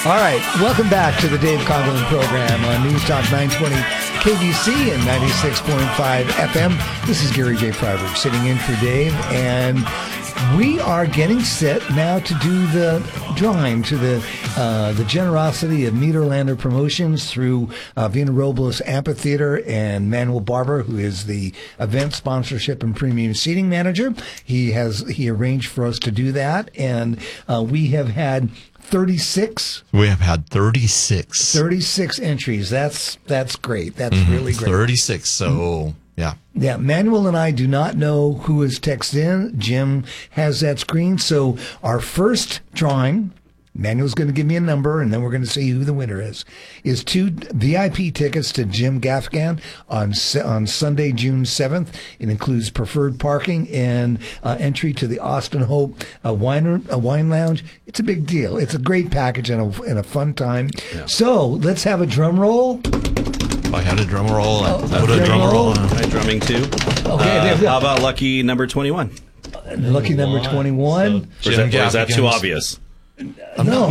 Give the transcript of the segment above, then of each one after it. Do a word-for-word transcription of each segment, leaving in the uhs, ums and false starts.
All right, welcome back to the Dave Conklin program on News Talk nine twenty K B C and ninety-six point five F M. This is Gary J. Freiberg sitting in for Dave, and we are getting set now to do the drawing to the uh, the generosity of Nederlander Promotions through uh, Vina Robles Amphitheater and Manuel Barber, who is the event sponsorship and premium seating manager. He has he arranged for us to do that, and uh, we have had thirty-six. We have had thirty-six. thirty-six entries. That's that's great. That's mm-hmm. really great. thirty-six. So. Mm-hmm. Yeah. Yeah. Manuel and I do not know who has texted in. Jim has that screen. So our first drawing, Manuel's going to give me a number, and then we're going to see who the winner is, is two V I P tickets to Jim Gaffigan on on Sunday, June seventh. It includes preferred parking and uh, entry to the Austin Hope uh, wine, uh, wine Lounge. It's a big deal. It's a great package and a, and a fun time. Yeah. So let's have a drum roll. If I had a drum roll, I'd oh, put a drum roll on. I'm drumming too. Okay, uh, how about lucky number twenty-one? Uh, lucky number twenty-one. So, or, is that, or is that too obvious? No.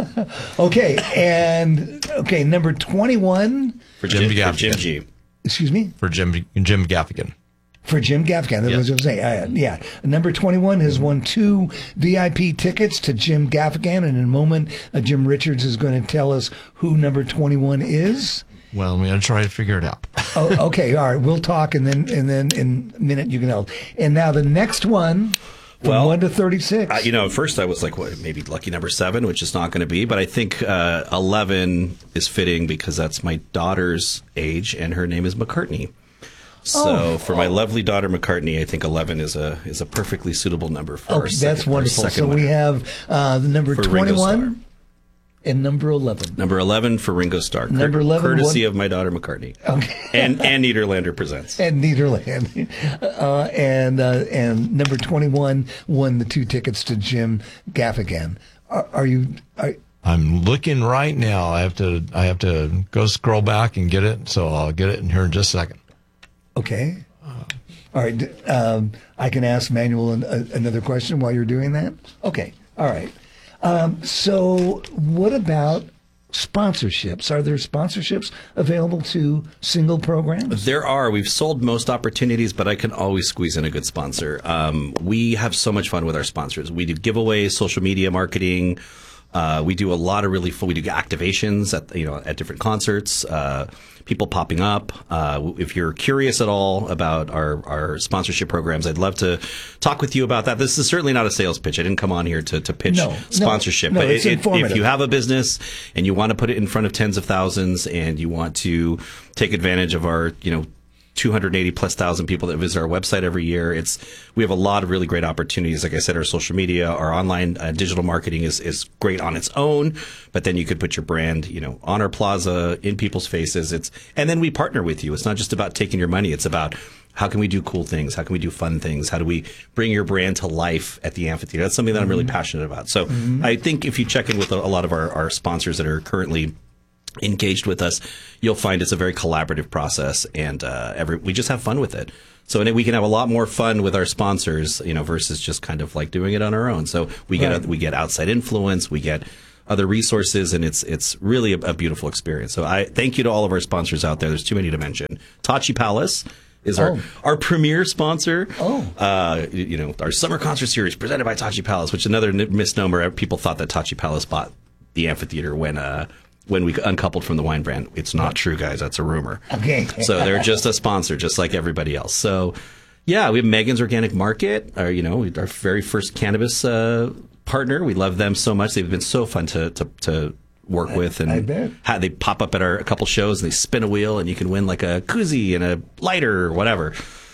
Okay, and okay, number twenty-one for Jim, Jim, for Jim G. Excuse me? For Jim Jim Gaffigan. For Jim Gaffigan, that's yes. what I was going to say. Uh, yeah. Number twenty-one has won two V I P tickets to Jim Gaffigan, and in a moment, uh, Jim Richards is going to tell us who number twenty-one is. Well, I'm going to try to figure it out. Oh, okay, all right. We'll talk, and then and then in a minute you can help. And now the next one, from well, one to thirty-six. Uh, you know, at first I was like, what, maybe lucky number seven, which is not going to be. But I think uh, eleven is fitting because that's my daughter's age, and her name is McCartney. So oh, for my oh. lovely daughter McCartney, I think eleven is a is a perfectly suitable number for okay, our second, that's wonderful. Our so winner. We have uh, the number twenty-one. And number eleven. Number eleven for Ringo Starr. Number eleven. Courtesy one, of my daughter McCartney. Okay. and and Nederlander Presents. And Nederlander. Uh, and uh, and number twenty-one won the two tickets to Jim Gaffigan. Are, are you? Are, I'm looking right now. I have to. I have to go scroll back and get it. So I'll get it in here in just a second. Okay. Uh, All right. Um, I can ask Manuel an, a, another question while you're doing that. Okay. All right. Um, so what about sponsorships? Are there sponsorships available to single programs? There are. We've sold most opportunities, but I can always squeeze in a good sponsor. Um, we have so much fun with our sponsors. We do giveaways, social media marketing. Uh, we do a lot of really fun. We do activations at you know at different concerts. Uh, people popping up. Uh, if you're curious at all about our our sponsorship programs, I'd love to talk with you about that. This is certainly not a sales pitch. I didn't come on here to to pitch no, sponsorship. No, no, but it's it, informative. If you have a business and you want to put it in front of tens of thousands and you want to take advantage of our you know. two hundred eighty plus thousand people that visit our website every year. It's we have a lot of really great opportunities. Like I said, our social media, our online uh, digital marketing is is great on its own. But then you could put your brand, you know, on our plaza in people's faces. It's and then we partner with you. It's not just about taking your money. It's about how can we do cool things? How can we do fun things? How do we bring your brand to life at the amphitheater? That's something that I'm really passionate about. So mm-hmm. I think if you check in with a, a lot of our, our sponsors that are currently engaged with us, you'll find it's a very collaborative process, and uh, every we just have fun with it. So and we can have a lot more fun with our sponsors, you know, versus just kind of like doing it on our own. So we get right. we get outside influence, we get other resources, and it's it's really a, a beautiful experience. So I thank you to all of our sponsors out there. There's too many to mention. Tachi Palace is our, oh. our premier sponsor. Oh. Uh, you know, our summer concert series presented by Tachi Palace, which is another misnomer. People thought that Tachi Palace bought the amphitheater when uh, when we uncoupled from the wine brand. It's not true, guys. That's a rumor. Okay. So they're just a sponsor, just like everybody else. So, yeah, we have Megan's Organic Market, our, you know, our very first cannabis uh, partner. We love them so much. They've been so fun to to, to work I, with. And I bet. How, they pop up at our a couple shows, and they spin a wheel, and you can win like a koozie and a lighter or whatever.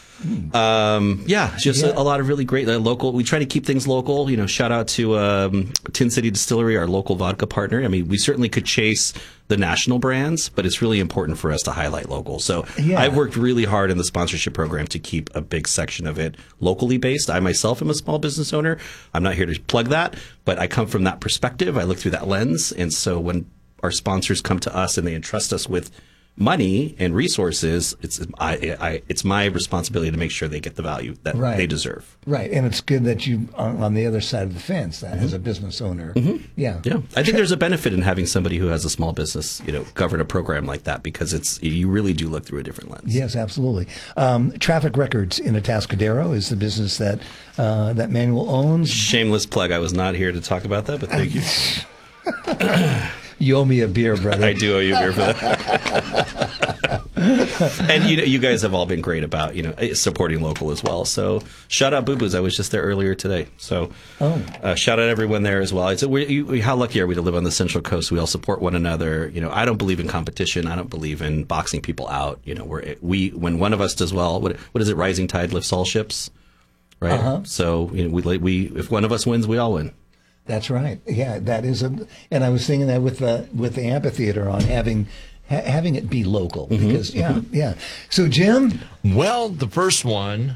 Um, yeah, just yeah. A, a lot of really great uh, local. We try to keep things local. You know, shout out to um, Tin City Distillery, our local vodka partner. I mean, we certainly could chase the national brands, but it's really important for us to highlight local. So yeah. I've worked really hard in the sponsorship program to keep a big section of it locally based. I myself am a small business owner. I'm not here to plug that, but I come from that perspective. I look through that lens. And so when our sponsors come to us and they entrust us with money and resources, it's I, I it's my responsibility to make sure they get the value that Right. they deserve. Right, and it's good that you are on the other side of the fence, that as a business owner. Mm-hmm. Yeah. Yeah, I think there's a benefit in having somebody who has a small business, you know, govern a program like that, because it's you really do look through a different lens. Yes, absolutely. Um, Traffic Records in Atascadero is the business that uh, that Manuel owns. Shameless plug. I was not here to talk about that, but thank you. You owe me a beer, brother. I do owe you a beer for that. And you know, you guys have all been great about, you know, supporting local as well. So shout out Boo Boos. I was just there earlier today. So Oh. uh, shout out everyone there as well. It's, we, we, how lucky are we to live on the Central Coast? We all support one another. You know, I don't believe in competition. I don't believe in boxing people out. You know, we're, we when one of us does well, what what is it? Rising tide lifts all ships, right? Uh-huh. So you know, we we if one of us wins, we all win. That's right. Yeah, that is a. And I was thinking that with the with the amphitheater on having ha, having it be local because yeah yeah. So Jim, Well, the first one,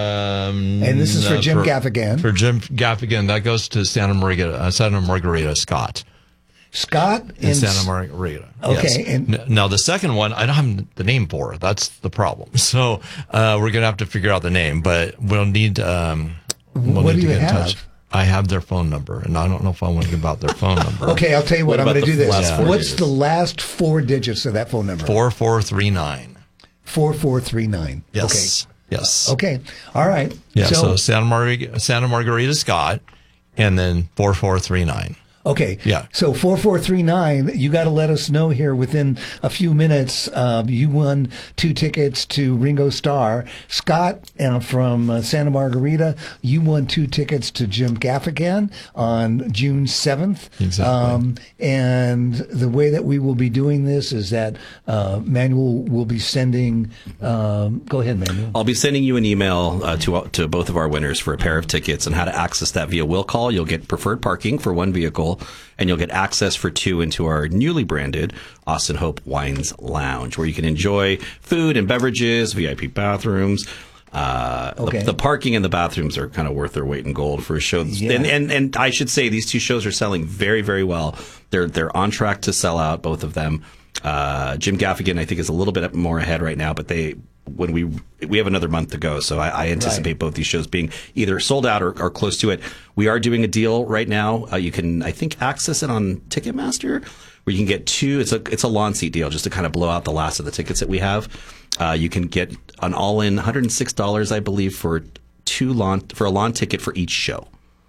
um, and this is for uh, Jim Gaffigan. For Jim Gaffigan, that goes to Santa Margarita, uh, Santa Margarita Scott Scott in and Santa Margarita. Okay, Yes. and- N- now the second one, I don't have the name for. That's the problem. So uh, we're gonna have to figure out the name, but we'll need. Um, we'll What need do to you get in have? touch. I have their phone number, and I don't know if I want to give out their phone number. Okay, I'll tell you what, What I'm about going to the do this. last four What's digits? the last four digits of that phone number? Four four three nine. Four four three nine. Yes. Yes. Okay. Okay. All right. Yeah. So, So, Santa Margarita, Santa Margarita Scott, and then four four three nine. okay. Yeah. So four four three nine. You got to let us know here within a few minutes. Um, you won two tickets to Ringo Starr. Scott uh, from uh, Santa Margarita. You won two tickets to Jim Gaffigan on June seventh. Exactly. Um, and the way that we will be doing this is that uh, Manuel will be sending. Um, go ahead, Manuel. I'll be sending you an email uh, to to both of our winners for a pair of tickets and how to access that via will call. You'll get preferred parking for one vehicle, and you'll get access for two into our newly branded Austin Hope Wines Lounge, where you can enjoy food and beverages, V I P bathrooms. Uh, Okay. the, the parking and the bathrooms are kind of worth their weight in gold for a show. Yeah. And, and and I should say these two shows are selling very, very well. They're they're on track to sell out, both of them. Uh, Jim Gaffigan, I think, is a little bit more ahead right now, but they when we we have another month to go, so I, I anticipate Right. both these shows being either sold out or, or close to it. We are doing a deal right now. Uh, you can, I think, access it on Ticketmaster, where you can get two. It's a it's a lawn seat deal, just to kind of blow out the last of the tickets that we have. Uh, you can get an all-in one hundred six dollars, I believe, for two lawn for a lawn ticket for each show.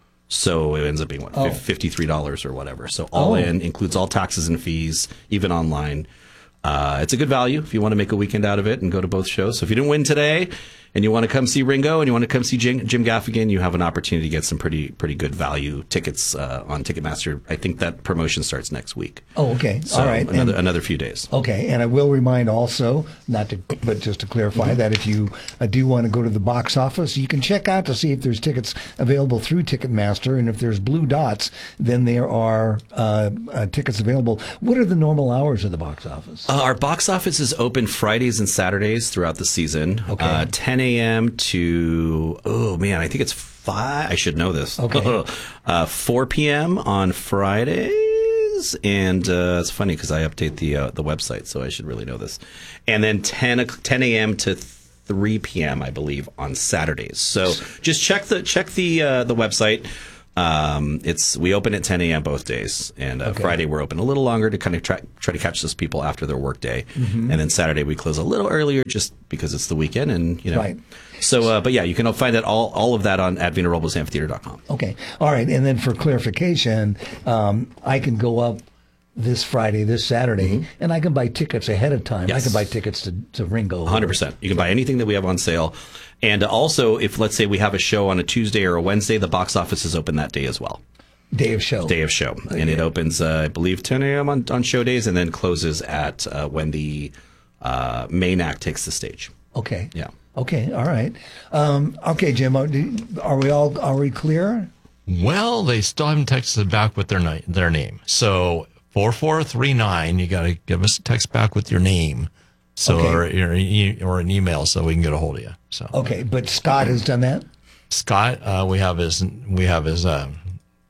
So it ends up being what Oh. fifty-three dollars or whatever. So all Oh. in includes all taxes and fees, even online. Uh, it's a good value if you want to make a weekend out of it and go to both shows. So if you didn't win today and you want to come see Ringo and you want to come see Jim, Jim Gaffigan, you have an opportunity to get some pretty pretty good value tickets uh, on Ticketmaster. I think that promotion starts next week. Oh, okay. So All right. another And- another few days. Okay, and I will remind also, not to, but just to clarify, Mm-hmm. that if you uh, do want to go to the box office, you can check out to see if there's tickets available through Ticketmaster, and if there's blue dots, then there are uh, uh, tickets available. What are the normal hours of the box office? Uh, our box office is open Fridays and Saturdays throughout the season. Okay. Uh, ten a.m. to, oh man, I think it's five. I should know this. Okay. uh, four p.m. on Fridays. And uh, it's funny because I update the uh, the website, so I should really know this. And then ten a.m. to three p.m. I believe on Saturdays. So just check the check the uh, the website. Um, it's we open at ten a.m. both days, and uh, Okay. Friday we're open a little longer to kind of try, try to catch those people after their work day, Mm-hmm. and then Saturday we close a little earlier just because it's the weekend, and you know. Right. So, uh, but yeah, you can find that all all of that on at Vina Robles Amphitheater dot com. Okay, all right, and then for clarification, um, I can go up this Friday, this Saturday, and I can buy tickets ahead of time. I Mm-hmm. Yes. can buy tickets to, to Ringo. one hundred percent. You can buy anything that we have on sale. And also, if let's say we have a show on a Tuesday or a Wednesday, the box office is open that day as well. Day of show. Day of show. And it opens, uh, I believe, ten a.m. on, on show days and then closes at uh, when the uh, main act takes the stage. Okay. Yeah. Okay. All right. Um, okay, Jim. Are, do- are we all are we clear? Well, they still haven't texted back with their ni- their name. So four four three nine, you got to give us a text back with your name, so Okay. or, or, e- or an email so we can get a hold of you. So Okay, but Scott has done that. Scott, uh, we have his we have his uh,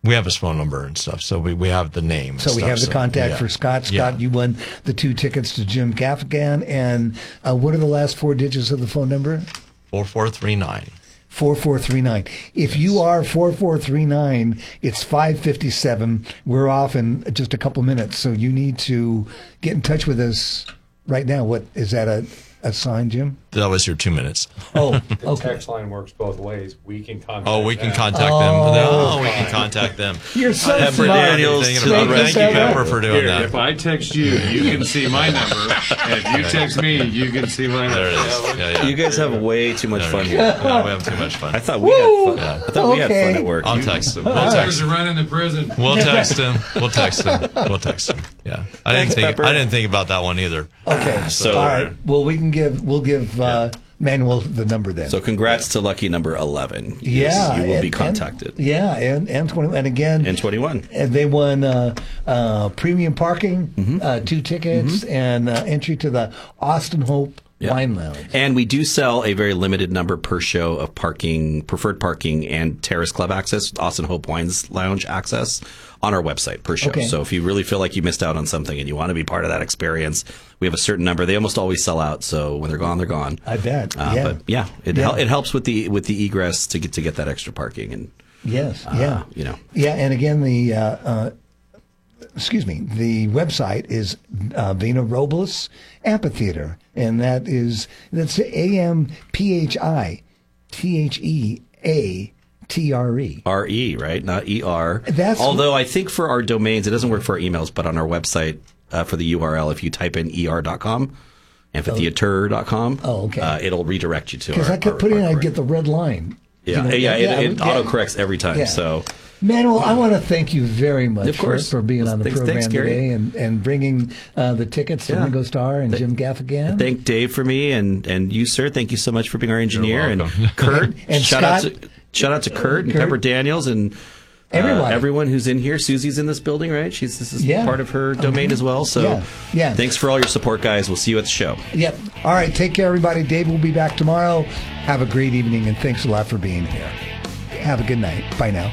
We have his phone number and stuff, so we, we have the name. So and we stuff, have the so, contact yeah. for Scott. Scott, Yeah. you won the two tickets to Jim Gaffigan. And uh, what are the last four digits of the phone number? four four three nine. four four three nine. If you are four four three nine, it's five fifty-seven. We're off in just a couple minutes, so you need to get in touch with us right now. What is that, a, a sign, Jim? That was your two minutes. Oh, The okay. text line works both ways. We can contact Oh, we can them. contact Oh, them. No, we can contact them. You're so Pepper smart. Daniels. Thank To the you, Thank you, Pepper, for doing Here, that. if I text you, you can see my number. And if you text me, you can see my number. There it is. Yeah, yeah. You guys have way too much There fun it is. here. Yeah, we have too much fun. I thought we had fun. Yeah. I thought we had Okay. fun at work. I'll You- text him. We'll Others text. are running the prison. We'll text him. We'll text him. We'll text him. Yeah, I didn't Thanks, think. Pepper. I didn't think about that one either. Okay. So- all right. Well, we can give we'll give uh, Manuel the number then. So congrats to lucky number eleven. Yes, yeah, you will and- be contacted. And, yeah, and and twenty and again And twenty-one. and they won uh, uh, premium parking, Mm-hmm. uh, two tickets, and uh, entry to the Austin Hope Yeah. Wine Lounge. And we do sell a very limited number per show of parking, preferred parking, and Terrace Club access, Austin Hope Wines Lounge access on our website per show. Okay. So if you really feel like you missed out on something and you want to be part of that experience, we have a certain number. They almost always sell out, so when they're gone, they're gone. I bet. Uh, yeah. But yeah, it Yeah. hel- it helps with the with the egress to get to get that extra parking and Yes. uh, yeah. you know. Yeah, and again, the uh, uh, excuse me, the website is uh, Vina Robles Amphitheater, and that is that's A M P H I T H E A T R E. R E, right? Not E R. That's- Although I think for our domains, it doesn't work for our emails, but on our website, uh, for the U R L, if you type in E R dot com, amphitheater dot com, Oh, okay. uh, it'll redirect you to Because our I kept our- put in, our- I'd get the red line. Yeah, You know, yeah, it, it yeah. autocorrects every time. Yeah. So Manuel, I want to thank you very much Of course. for, for being on the Thanks- program thanks, Gary. today and, and bringing uh, the tickets to Yeah. Ringo Starr and Jim Gaffigan. thank Dave for me and, and you, sir. Thank you so much for being our engineer. And welcome. Kurt, And shout Scott- out to shout out to Kurt and Kurt. Pepper Daniels and uh, Everyone. everyone who's in here. Susie's in this building, right? She's this is Yeah. part of her domain as well. So Yeah. Yeah. thanks for all your support, guys. We'll see you at the show. Yep. All right. Take care, everybody. Dave will be back tomorrow. Have a great evening, and thanks a lot for being here. Have a good night. Bye now.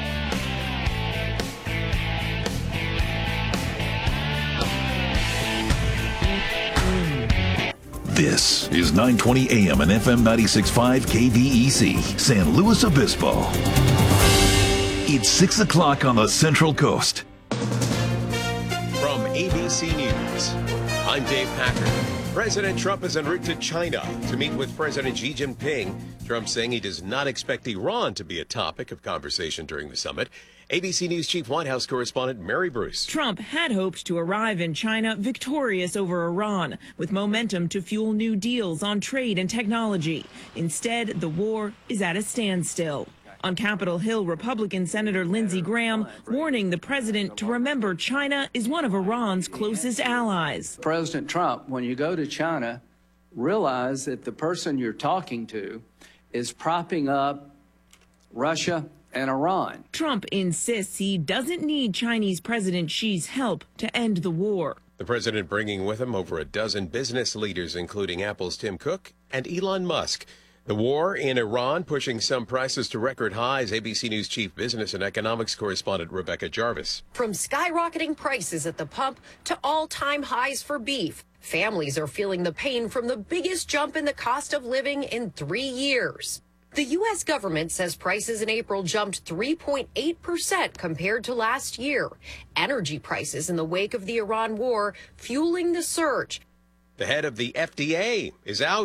This is nine twenty A M and F M ninety-six point five K V E C, San Luis Obispo. It's six o'clock on the Central Coast. From A B C News, I'm Dave Packer. President Trump is en route to China to meet with President Xi Jinping. Trump saying he does not expect Iran to be a topic of conversation during the summit. A B C News Chief White House correspondent Mary Bruce. Trump had hoped to arrive in China victorious over Iran, with momentum to fuel new deals on trade and technology. Instead, the war is at a standstill. On Capitol Hill, Republican Senator Lindsey Graham warning the president to remember China is one of Iran's closest allies. President Trump, when you go to China, realize that the person you're talking to is propping up Russia and Iran. Trump insists he doesn't need Chinese President Xi's help to end the war. The president bringing with him over a dozen business leaders, including Apple's Tim Cook and Elon Musk. The war in Iran pushing some prices to record highs. A B C News Chief Business and Economics correspondent Rebecca Jarvis. From skyrocketing prices at the pump to all-time highs for beef, families are feeling the pain from the biggest jump in the cost of living in three years. The U S government says prices in April jumped three point eight percent compared to last year. Energy prices in the wake of the Iran war fueling the surge. The head of the F D A is out.